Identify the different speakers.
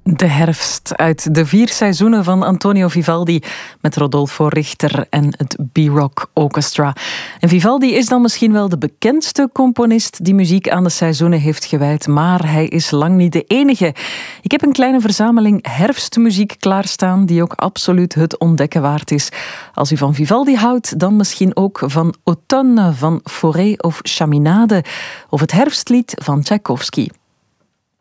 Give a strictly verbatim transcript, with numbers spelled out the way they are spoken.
Speaker 1: De herfst uit de vier seizoenen van Antonio Vivaldi met Rodolfo Richter en het B-Rock Orchestra. En Vivaldi is dan misschien wel de bekendste componist die muziek aan de seizoenen heeft gewijd, maar hij is lang niet de enige. Ik heb een kleine verzameling herfstmuziek klaarstaan die ook absoluut het ontdekken waard is. Als u van Vivaldi houdt, dan misschien ook van Automne van Fauré of Chaminade of het herfstlied van Tchaikovsky.